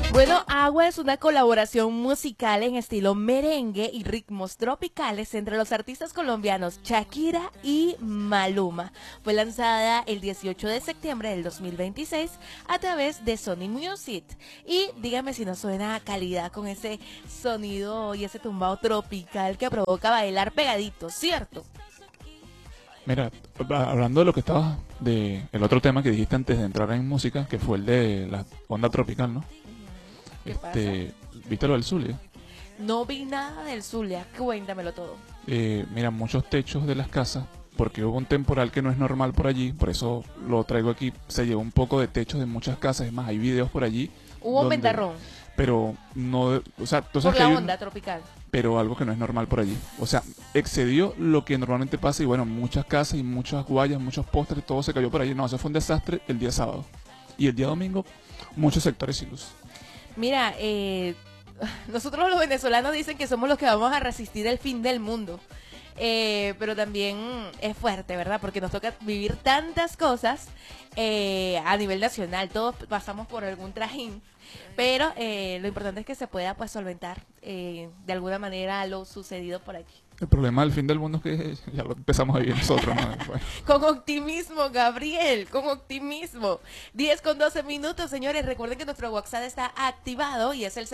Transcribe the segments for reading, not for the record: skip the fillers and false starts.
Bueno, Agua es una colaboración musical en estilo merengue y ritmos tropicales entre los artistas colombianos Shakira y Maluma. Fue lanzada el 18 de septiembre del 2026 a través de Sony Music. Y dígame si no suena a calidad con ese sonido y ese tumbado tropical que provoca bailar pegadito, ¿cierto? Mira, hablando de lo que estabas, de el otro tema que dijiste antes de entrar en música, que fue el de la onda tropical, ¿no? ¿Qué pasa? ¿Viste lo del Zulia? No vi nada del Zulia, cuéntamelo todo. Mira, muchos techos de las casas, porque hubo un temporal que no es normal por allí, por eso lo traigo aquí, se llevó un poco de techos de muchas casas, es más, hay videos por allí. Hubo un ventarrón Pero no, o sea, tú por sabes que la hay onda tropical. pero algo que no es normal por allí. O sea, excedió lo que normalmente pasa y bueno, muchas casas y muchas guayas, muchos postres, todo se cayó por allí. No, eso fue un desastre el día sábado. Y el día domingo, muchos sectores sin luz. Mira, nosotros los venezolanos dicen que somos los que vamos a resistir el fin del mundo. Pero también es fuerte, ¿verdad? Porque nos toca vivir tantas cosas a nivel nacional. Todos pasamos por algún trajín. Pero lo importante es que se pueda pues solventar de alguna manera lo sucedido por aquí. El problema del fin del mundo es que ya lo empezamos a vivir nosotros, ¿no? Bueno. Con optimismo, Gabriel, con optimismo. 10:12, señores. Recuerden que nuestro WhatsApp está activado y es el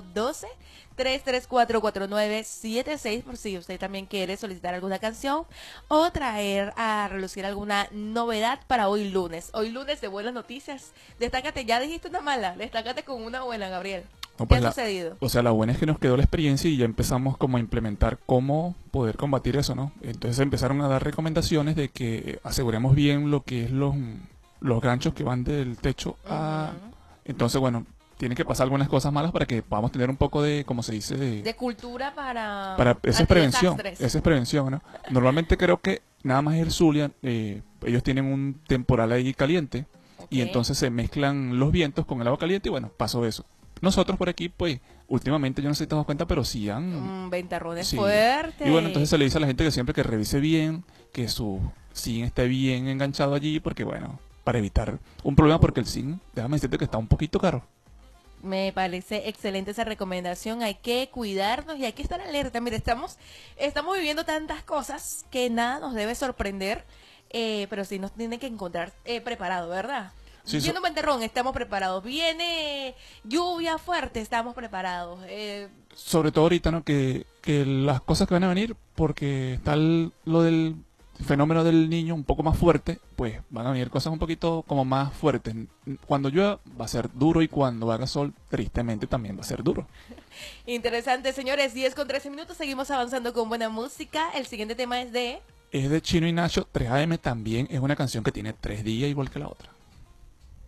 0412-334-4976 por si usted también quiere solicitar alguna canción o traer a relucir alguna novedad para hoy lunes. Hoy lunes de buenas noticias. Destácate, ya dijiste una mala, destácate con una buena, Gabriel. No, ¿Qué pues ha sucedido? O sea, la buena es que nos quedó la experiencia y ya empezamos como a implementar cómo poder combatir eso, ¿no? Entonces empezaron a dar recomendaciones de que aseguremos bien lo que es los ganchos que van del techo a... Entonces, bueno, tienen que pasar algunas cosas malas para que podamos tener un poco de, como se dice, De cultura para esa es prevención, antidesastres. esa es prevención, ¿no? Normalmente creo que nada más el Zulia, ellos tienen un temporal ahí caliente y Ok. entonces se mezclan los vientos con el agua caliente y bueno, pasó eso. Nosotros por aquí, pues, últimamente, yo no sé si te das cuenta, pero sí han... Ventarrones sí. fuertes. Y bueno, entonces se le dice a la gente que siempre que revise bien, que su zinc esté bien enganchado allí, porque bueno, para evitar un problema, porque el zinc, déjame decirte que está un poquito caro. Me parece excelente esa recomendación. Hay que cuidarnos y hay que estar alerta. Mire, estamos viviendo tantas cosas que nada nos debe sorprender, pero sí nos tiene que encontrar preparados, ¿verdad? Sí, Viene un ventarrón, estamos preparados. Viene lluvia fuerte, estamos preparados. Sobre todo ahorita, ¿no? Que las cosas que van a venir, porque está lo del fenómeno del niño un poco más fuerte, pues van a venir cosas un poquito como más fuertes. Cuando llueva va a ser duro y cuando haga sol, tristemente también va a ser duro. Interesante, señores. 10:13, seguimos avanzando con buena música. El siguiente tema es de... Es de Chino y Nacho, 3 AM también es una canción que tiene 3 días igual que la otra.